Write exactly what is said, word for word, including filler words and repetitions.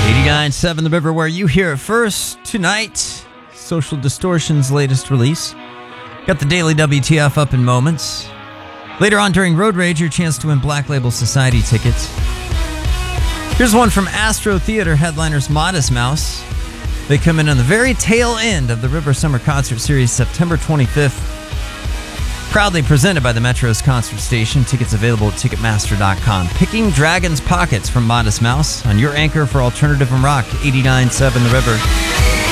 eighty-nine point seven The River, where you hear it first. Tonight, Social Distortion's latest release. Got the Daily W T F up in moments. Later on during Road Rage, your chance to win Black Label Society tickets. Here's one from Astro Theater headliners Modest Mouse. They come in on the very tail end of the River Summer Concert Series, September twenty-fifth. Proudly presented by the Metro's Concert Station. Tickets available at Ticketmaster dot com. Picking Dragon's Pockets from Modest Mouse on your anchor for alternative and rock, eighty-nine point seven The River.